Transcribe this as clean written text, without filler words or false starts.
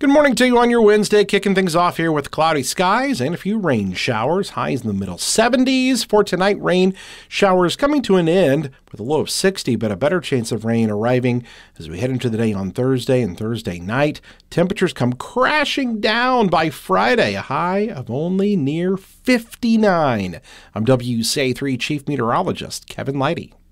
Good morning to you on your Wednesday, kicking things off here with cloudy skies and a few rain showers. Highs in the middle 70s. For tonight, rain showers coming to an end with a low of 60, but a better chance of rain arriving as we head into the day on Thursday and Thursday night. Temperatures come crashing down by Friday, a high of only near 59. I'm WCA3 Chief Meteorologist Kevin Leidy.